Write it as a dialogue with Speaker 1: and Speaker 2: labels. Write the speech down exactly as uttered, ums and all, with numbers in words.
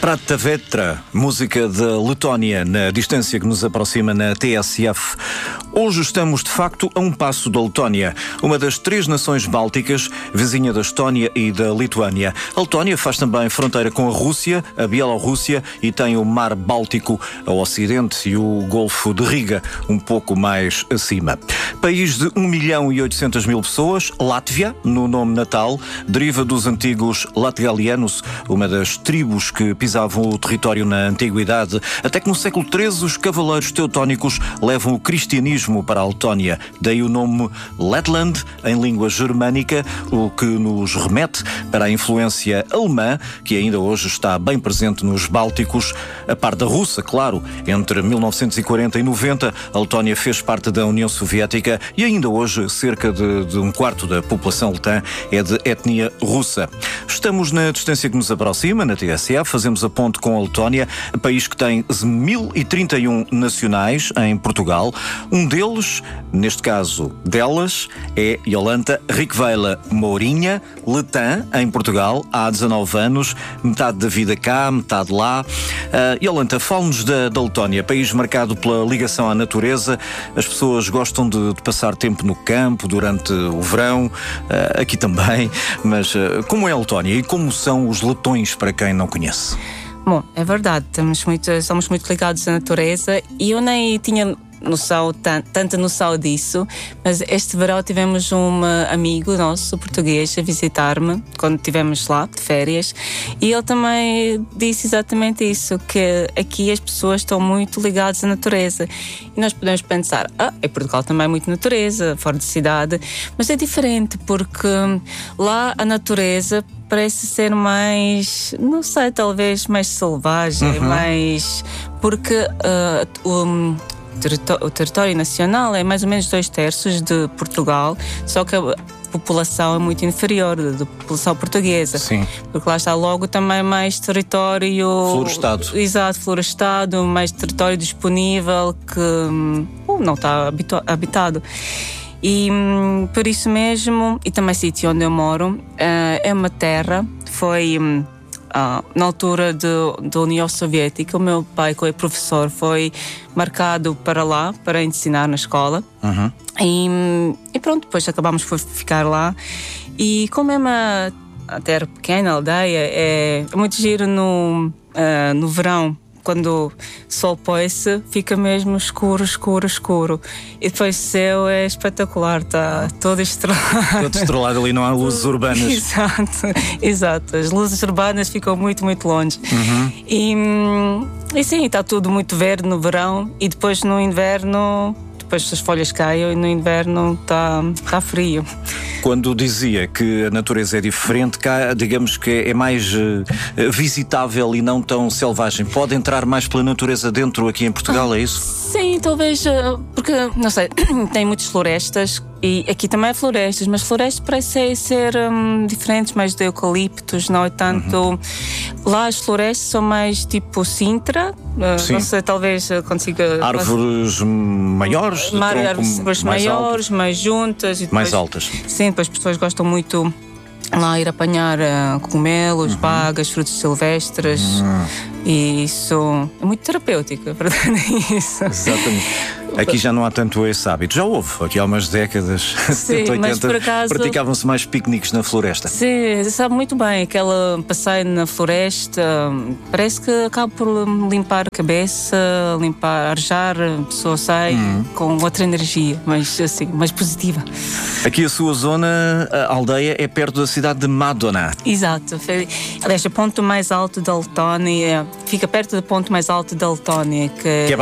Speaker 1: Prata Vetra, música da Letónia, na distância que nos aproxima na T S F. Hoje estamos, de facto, a um passo da Letónia, uma das três nações bálticas, vizinha da Estónia e da Lituânia. A Letónia faz também fronteira com a Rússia, a Bielorrússia, e tem o Mar Báltico ao ocidente e o Golfo de Riga, um pouco mais acima. País de um milhão e oitocentas mil pessoas, Látvia, no nome natal, deriva dos antigos latgalianos, uma das tribos que pisavam o território na antiguidade, até que no século treze os cavaleiros teutónicos levam o cristianismo para a Letónia. Daí o nome Letland, em língua germânica, o que nos remete para a influência alemã, que ainda hoje está bem presente nos Bálticos, a par da russa, claro. Entre mil novecentos e quarenta e noventa, a Letónia fez parte da União Soviética e ainda hoje cerca de, de um quarto da população letã é de etnia russa. Estamos na distância que nos aproxima, na T S F, fazemos a ponte com a Letónia, país que tem mil e trinta e um nacionais em Portugal. Um deles, neste caso delas, é Jolanta Riquevela Mourinha, letã, em Portugal, há dezanove anos, metade da vida cá, metade lá. Uh, Jolanta, fala-nos da, da Letónia, país marcado pela ligação à natureza. As pessoas gostam de, de passar tempo no campo durante o verão, uh, aqui também, mas uh, como é a Letónia e como são os letões, para quem não conhece?
Speaker 2: Bom, é verdade, estamos muito, estamos muito ligados à natureza e eu nem tinha noção, tanta noção disso, mas este verão tivemos um amigo nosso português a visitar-me quando estivemos lá de férias e ele também disse exatamente isso, que aqui as pessoas estão muito ligadas à natureza e nós podemos pensar, ah, em Portugal também é muito natureza, fora de cidade, mas é diferente porque lá a natureza parece ser mais, não sei, talvez mais selvagem, uhum. mais porque uh, um, o território nacional é mais ou menos dois terços de Portugal, só que a população é muito inferior da população portuguesa. Sim. Porque lá está logo também mais território
Speaker 1: florestado.
Speaker 2: Exato, florestado, mais território disponível que uh, não está habitu- habitado. E por isso mesmo, e também o sítio onde eu moro, uh, é uma terra, foi um, uh, na altura da União Soviética, o meu pai, que é professor, foi marcado para lá, para ensinar na escola. Uhum. E, e pronto, depois acabámos por ficar lá. E como é uma terra pequena, aldeia, é, é muito giro no, uh, no verão. Quando o sol põe-se, fica mesmo escuro, escuro, escuro. E depois o céu é espetacular, está todo estrelado.
Speaker 1: Todo estrelado ali, não há luzes urbanas.
Speaker 2: Exato, exato. As luzes urbanas ficam muito, muito longe. Uhum. E, e sim, está tudo muito verde no verão e depois no inverno, depois as folhas caem e no inverno está, está frio.
Speaker 1: Quando dizia que a natureza é diferente, cá, digamos que é mais uh, visitável e não tão selvagem. Pode entrar mais pela natureza dentro aqui em Portugal, ah, é isso?
Speaker 2: Sim, talvez, uh, porque, não sei, tem muitas florestas e aqui também há florestas, mas florestas parecem ser um, diferentes, mais de eucaliptos, não é tanto... Uhum. Lá as florestas são mais tipo Sintra, uh, não sei, talvez consiga...
Speaker 1: Árvores maiores? De
Speaker 2: Mar,
Speaker 1: tronco,
Speaker 2: árvores
Speaker 1: mais
Speaker 2: maiores,
Speaker 1: altas.
Speaker 2: mais juntas. E depois,
Speaker 1: mais altas.
Speaker 2: Sim, depois as pessoas gostam muito lá ir apanhar uh, cogumelos, uhum. bagas, frutos silvestres. Uhum. E isso é muito terapêutico, a verdade é isso.
Speaker 1: Exatamente. Aqui já não há tanto esse hábito. Já houve, aqui há umas décadas,
Speaker 2: sim,
Speaker 1: setenta,
Speaker 2: mas
Speaker 1: oitenta,
Speaker 2: por acaso,
Speaker 1: praticavam-se mais piqueniques na floresta.
Speaker 2: Sim, sabe muito bem, aquela passeio na floresta, parece que acaba por limpar a cabeça, limpar, arejar, a pessoa sai uhum. com outra energia, mais, assim, mais positiva.
Speaker 1: Aqui a sua zona, a aldeia, é perto da cidade de Madona.
Speaker 2: Exato. Aliás, o ponto mais alto da Letónia, fica perto do ponto mais alto da Letónia, que,
Speaker 1: que é